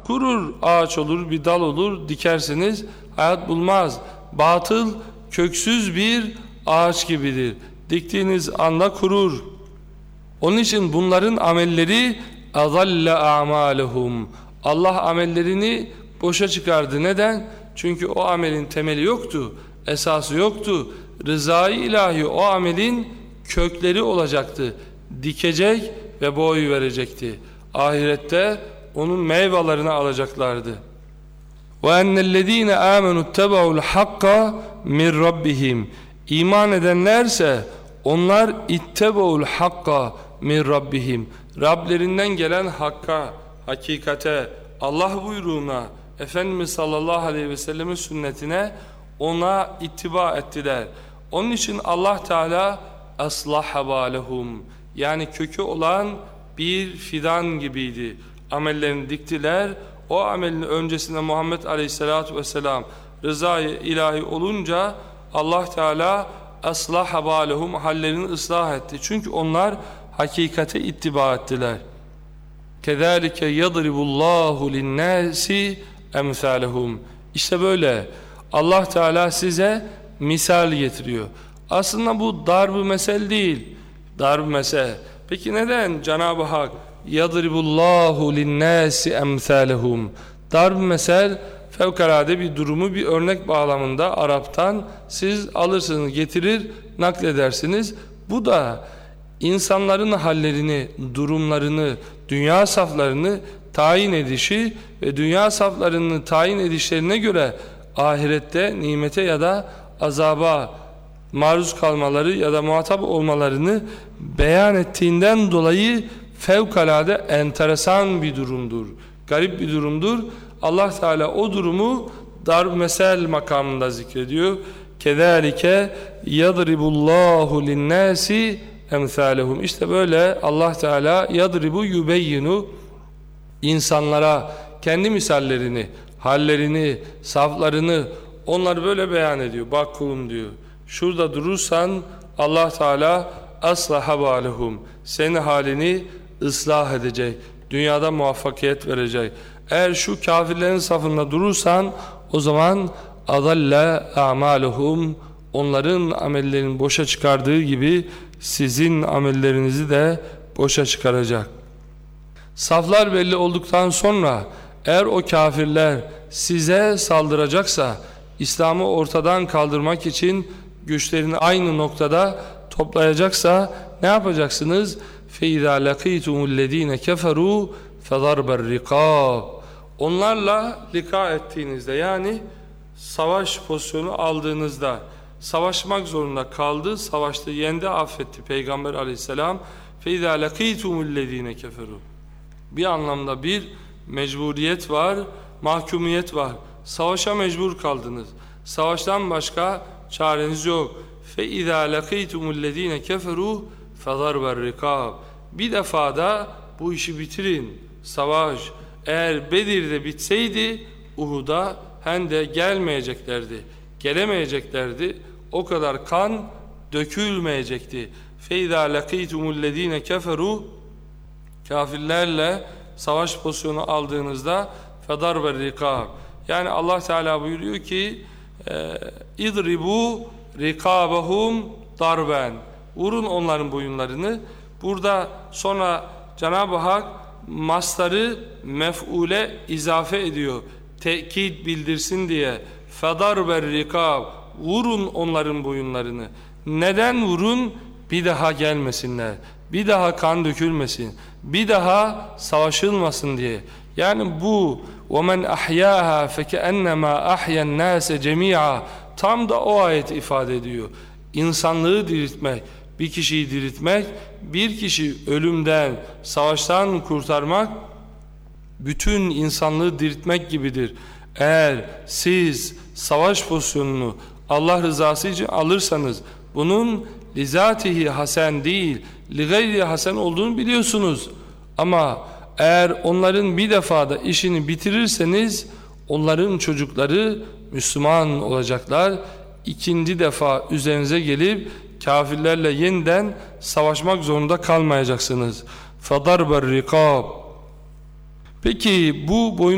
kurur, ağaç olur, bir dal olur, dikersiniz, hayat bulmaz. Batıl köksüz bir ağaç gibidir. Diktiğiniz anda kurur. Onun için bunların amelleri اَظَلَّ اَعْمَالُهُمْ. Allah amellerini boşa çıkardı. Neden? Çünkü o amelin temeli yoktu, esası yoktu. Rızayı ilahi o amelin kökleri olacaktı. Dikecek ve boy verecekti. Ahirette onun meyvelerini alacaklardı. وَاَنَّ الَّذ۪ينَ آمَنُوا اتَّبَعُوا الْحَقَّ مِنْ رَبِّهِمْ. İman edenlerse onlar ittebaul hakka min rabbihim. Rablerinden gelen hakka, hakikate, Allah buyruğuna, Efendimiz sallallahu aleyhi ve sellemin sünnetine, ona ittiba ettiler. Onun için Allah Teala aslaha balehum, yani kökü olan bir fidan gibiydi. Amellerini diktiler. O amelin öncesinde Muhammed aleyhissalatu vesselam rızayı ilahi olunca Allah Teala aslaha balehum, hallerini ıslah etti. Çünkü onlar hakikate ittiba ettiler. Kezalike yadribullahu linnâsi emsalehum. İşte böyle Allah Teala size misal getiriyor. Aslında bu darb-ı mesel değil. Darb-ı mesel. Peki neden Cenab-ı Hak yadribullahu linnâsi emsalehum? Darb-ı mesel fevkalade bir durumu bir örnek bağlamında Arap'tan siz alırsınız, getirir, nakledersiniz. Bu da insanların hallerini, durumlarını, dünya saflarını tayin edişi ve dünya saflarını tayin edişlerine göre ahirette nimete ya da azaba maruz kalmaları ya da muhatap olmalarını beyan ettiğinden dolayı fevkalade enteresan bir durumdur. Garip bir durumdur. Allah Teala o durumu darb mesel makamında zikrediyor. Kezalike yadribullahu linnâsi emsalehum. İşte böyle Allah Teala yadribu yubeyyinu, insanlara kendi misallerini, hallerini, saflarını onları böyle beyan ediyor. Bak kulum diyor. Şurada durursan Allah Teala aslaha balehum, senin halini ıslah edecek. Dünyada muvaffakiyet verecek. Eğer şu kafirlerin safında durursan o zaman adalle a'maluhum, onların amellerini boşa çıkardığı gibi sizin amellerinizi de boşa çıkaracak. Saflar belli olduktan sonra eğer o kafirler size saldıracaksa, İslam'ı ortadan kaldırmak için güçlerini aynı noktada toplayacaksa ne yapacaksınız? فَاِذَا لَقِيتُمُ الَّذ۪ينَ كَفَرُوا فَضَرْبَ الرِّقَابِ. Onlarla lika ettiğinizde, yani savaş pozisyonu aldığınızda, savaşmak zorunda kaldı, savaştı, yendi, affetti Peygamber aleyhisselam. فَاِذَا لَقِيتُمُ الَّذ۪ينَ كَفَرُوا. Bir anlamda bir mecburiyet var, mahkumiyet var. Savaşa mecbur kaldınız. Savaştan başka çareniz yok. فَاِذَا لَقِيتُمُ الَّذ۪ينَ كَفَرُوا فَضَرْبَ الرِّقَابِ. Bir defada bu işi bitirin. Savaş. Eğer Bedir'de bitseydi Uhud'a hem de gelmeyeceklerdi. Gelemeyeceklerdi. O kadar kan dökülmeyecekti. فَاِذَا لَقِيتُمُ الَّذ۪ينَ كَفَرُوا, kafirlerle savaş pozisyonu aldığınızda فَضَرْبَ الرِّقَابِ. Yani Allah Teala buyuruyor ki اِضْرِبُوا رِقَابَهُمْ darben. Vurun onların boyunlarını. Burada sonra Cenab-ı Hak mastarı mef'ule izafe ediyor. Tekit bildirsin diye. فَضَرْبَ الرِّقَابِ. Vurun onların boyunlarını. Neden vurun? Bir daha gelmesinler. Bir daha kan dökülmesin. Bir daha savaşılmasın diye. Yani bu وَمَنْ أَحْيَاهَا فَكَأَنَّمَا أَحْيَا النَّاسَ جَمِيعًا tam da o ayet ifade ediyor. İnsanlığı diriltmek, bir kişiyi diriltmek, bir kişi ölümden, savaştan kurtarmak, bütün insanlığı diriltmek gibidir. Eğer siz savaş pozisyonunu Allah rızası için alırsanız, bunun lizatihi hasen değil, ligayri hasen olduğunu biliyorsunuz. Ama eğer onların bir defada işini bitirirseniz, onların çocukları Müslüman olacaklar. İkinci defa üzerinize gelip kafirlerle yeniden savaşmak zorunda kalmayacaksınız. فَضَرْبَ الرِّقَابِ. Peki bu boyun